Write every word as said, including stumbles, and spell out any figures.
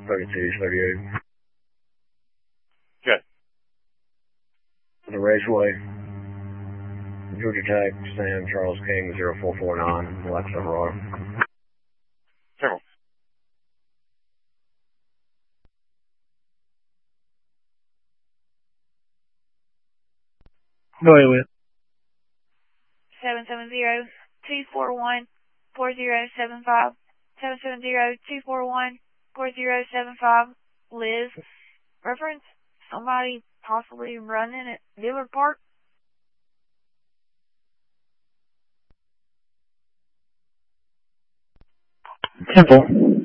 thirty-two, thirty-eight. Okay. The Raceway. Georgia Tech, Sam Charles King, zero four four nine, Alexa Aurora. Several. Go ahead with. seven seven zero, two four one, four zero seven five. seven seven zero, two four one, four zero seven five. Liz. Reference? Somebody possibly running at Dillard Park? Temple.